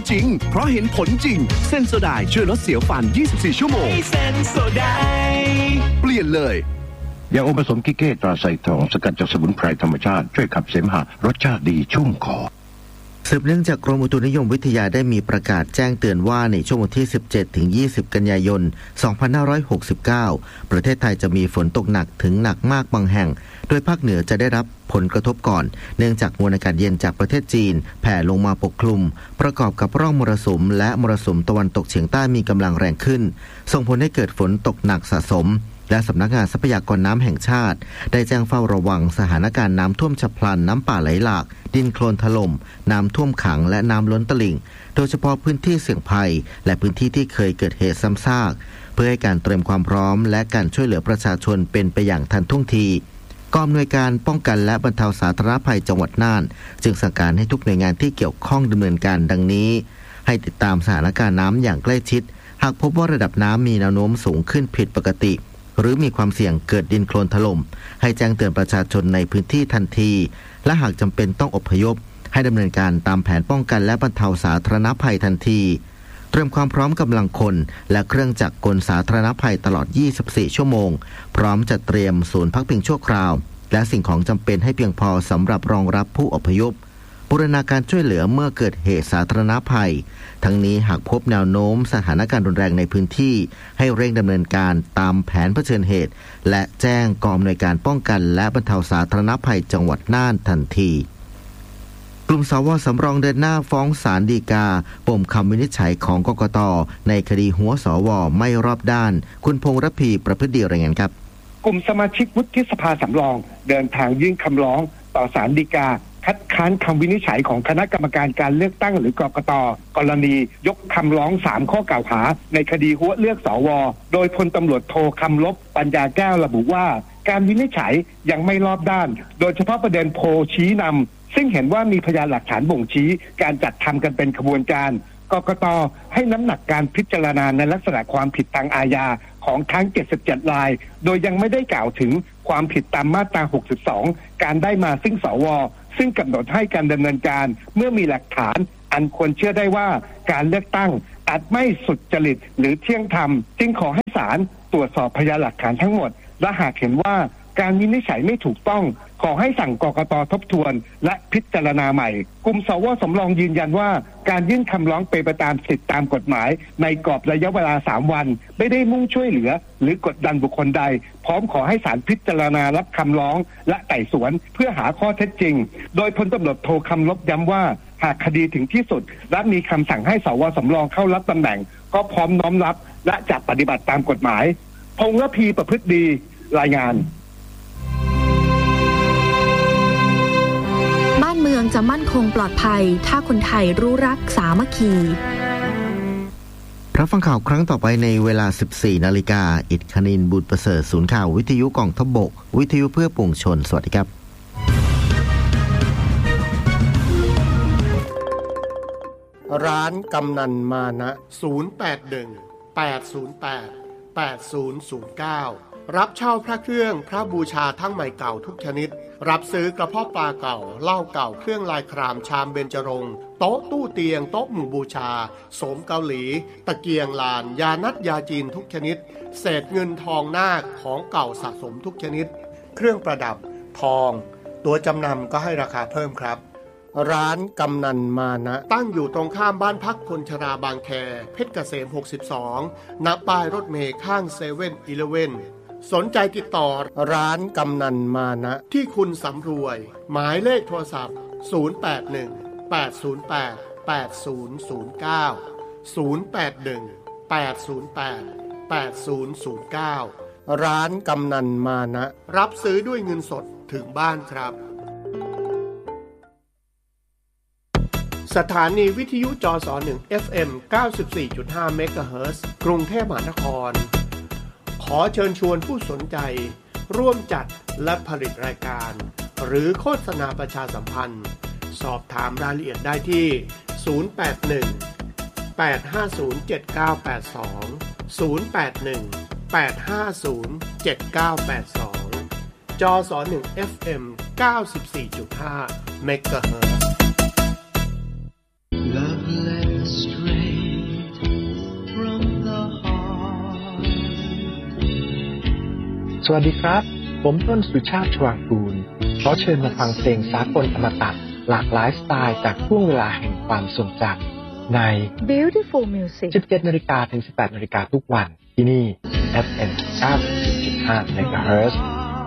จริงเพราะเห็นผลจริงเซนโซไดช่วยลดเสียวฟัน24ชั่วโมงเซนโซไดเปลี่ยนเลยยาอมผสมกิเก้ตราไซทองสกัดจากสมุนไพรธรรมชาติช่วยขับเสมหะรสชาติดีชุ่มคอสืบเนื่องจากกรมอุตุนิยมวิทยาได้มีประกาศแจ้งเตือนว่าในช่วงวันที่ 17-20 กันยายน 2569 ประเทศไทยจะมีฝนตกหนักถึงหนักมากบางแห่งโดยภาคเหนือจะได้รับผลกระทบก่อนเนื่องจากมวลอากาศเย็นจากประเทศจีนแผ่ลงมาปกคลุมประกอบกับร่องมรสุมและมรสุมตะวันตกเฉียงใต้มีกำลังแรงขึ้นส่งผลให้เกิดฝนตกหนักสะสมและสำนักงานทรัพยากรน้ำแห่งชาติได้แจ้งเฝ้าระวังสถานการณ์น้ำท่วมฉับพลันน้ำป่าไหลหลากดินโคลนถล่มน้ำท่วมขังและน้ำล้นตลิ่งโดยเฉพาะพื้นที่เสี่ยงภัยและพื้นที่ที่เคยเกิดเหตุซ้ำซากเพื่อให้การเตรียมความพร้อมและการช่วยเหลือประชาชนเป็นไปอย่างทันท่วงทีกองอำนวยการป้องกันและบรรเทาสาธารณภัยจังหวัดน่านจึงสั่งการให้ทุกหน่วยงานที่เกี่ยวข้องดำเนินการดังนี้ให้ติดตามสถานการณ์น้ำอย่างใกล้ชิดหากพบว่าระดับน้ำมีแนวโน้มสูงขึ้นผิดปกติหรือมีความเสี่ยงเกิดดินโคลนถล่มให้แจ้งเตือนประชาชนในพื้นที่ทันทีและหากจำเป็นต้องอพยพให้ดำเนินการตามแผนป้องกันและบรรเทาสาธารณภัยทันทีเตรียมความพร้อมกำลังคนและเครื่องจักรกลสาธารณภัยตลอด24ชั่วโมงพร้อมจัดเตรียมศูนย์พักพิงชั่วคราวและสิ่งของจำเป็นให้เพียงพอสำหรับรองรับผู้อพยพบูรณาการช่วยเหลือเมื่อเกิดเหตุสาธารณภัยทั้งนี้หากพบแนวโน้มสถานการณ์รุนแรงในพื้นที่ให้เร่งดำเนินการตามแผนเผชิญเหตุและแจ้งกองอำนวยการป้องกันและบรรเทาสาธารณภัยจังหวัดน่านทันทีกลุ่มสว.สำรองเดินหน้าฟ้องศาลฎีกาปมคำวินิจฉัยของกกต.ในคดีหัวสว.ไม่รอบด้านคุณพงษ์ระพีประพฤติดีรายงานครับกลุ่มสมาชิกวุฒิสภาสำรองเดินทางยื่นคำร้องต่อศาลฎีกาคัดค้านคำวินิจฉัยของคณะกรรมการการเลือกตั้งหรือกกต.กรณียกคำร้อง3ข้อกล่าวหาในคดีหัวเลือกสว.โดยพลตำรวจโทคำลบปัญญาแก้วระบุว่าการวินิจฉัยยังไม่รอบด้านโดยเฉพาะประเด็นโพลชี้นำซึ่งเห็นว่ามีพยานหลักฐานบ่งชี้การจัดทำกันเป็นขบวนการกกต.ให้น้ำหนักการพิจารณาในลักษณะความผิดทางอาญาของทั้ง77รายโดยยังไม่ได้กล่าวถึงความผิดตามมาตรา62การได้มาซึ่งสว.ซึ่งกำหนดให้การดำเนินการเมื่อมีหลักฐานอันควรเชื่อได้ว่าการเลือกตั้งอาจไม่สุจริตหรือเที่ยงธรรมจึงขอให้ศาลตรวจสอบพยานหลักฐานทั้งหมดและหากเห็นว่าการวินิจฉัยไม่ถูกต้องขอให้สั่งกกต.ทบทวนและพิจารณาใหม่กลุ่มสว.สำรองยืนยันว่าการยื่นคำร้องเป็นไปตามสิทธิตามกฎหมายในกรอบระยะเวลา3วันไม่ได้มุ่งช่วยเหลือหรือกดดันบุคคลใดพร้อมขอให้ศาลพิจารณารับคำร้องและไต่สวนเพื่อหาข้อเท็จจริงโดยพลตำรวจโทคำลบย้ำว่าหากคดีถึงที่สุดและมีคำสั่งให้สว.สำรองเข้ารับตำแหน่งก็พร้อมน้อมรับและจะปฏิบัติตามกฎหมายพงษ์ระพีประพฤติดีรายงานบ้านเมืองจะมั่นคงปลอดภัยถ้าคนไทยรู้รักสามัคคีรับฟังข่าวครั้งต่อไปในเวลา 14 นาฬิกาอิฐคณินบุตรประเสริฐศูนย์ข่าววิทยุกองทัพบกวิทยุเพื่อปวงชนสวัสดีครับร้านกำนันมานะ081-808-8009รับเช่าพระเครื่องพระบูชาทั้งใหม่เก่าทุกชนิดรับซื้อกระเพาะปลาเก่าเหล้าเก่าเครื่องลายครามชามเบญจรงค์โต๊ะตู้เตียงโต๊ะหมู่บูชาโสมเกาหลีตะเกียงลานยานัดยาจีนทุกชนิดเศษเงินทองนาคของเก่าสะสมทุกชนิดเครื่องประดับทองตัวจำนำก็ให้ราคาเพิ่มครับร้านกำนันมานะตั้งอยู่ตรงข้ามบ้านพักคนชราบางแคเพชรเกษม62ณป้ายรถเมล์ข้าง7-Elevenสนใจติดต่อร้านกำนันมานะที่คุณสำรวยหมายเลขโทรศัพท์081-808-8009 ร้านกำนันมานะรับซื้อด้วยเงินสดถึงบ้านครับสถานีวิทยุจส1 FM 94.5 เมกะเฮิรตซ์กรุงเทพมหานครขอเชิญชวนผู้สนใจร่วมจัดและผลิตรายการหรือโฆษณาประชาสัมพันธ์สอบถามรายละเอียดได้ที่081-850-7982 081-850-7982 จส1 FM 94.5 เมกะเฮิรตซ์สวัสดีครับผมต้นสุชาติชวางกูลขอเชิญมาฟังเพลงสากลอมตะหลากหลายสไตล์จากช่วงเวลาแห่งความทรงจำใน Beautiful Music 17 นาฬิกาถึง 18 นาฬิกาทุกวันที่นี่ FM 90.5 MHz